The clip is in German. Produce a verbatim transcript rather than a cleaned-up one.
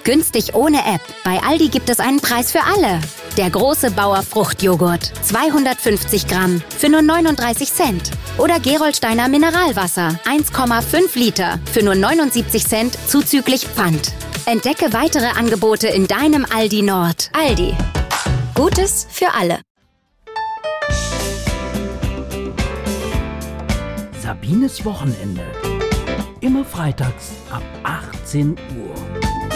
Günstig ohne App. Bei Aldi gibt es einen Preis für alle. Der große Bauer Fruchtjoghurt. zweihundertfünfzig Gramm für nur neununddreißig Cent. Oder Gerolsteiner Mineralwasser. eins Komma fünf Liter für nur neunundsiebzig Cent zuzüglich Pfand. Entdecke weitere Angebote in deinem Aldi Nord. Aldi. Gutes für alle. Sabines Wochenende. Immer freitags ab achtzehn Uhr.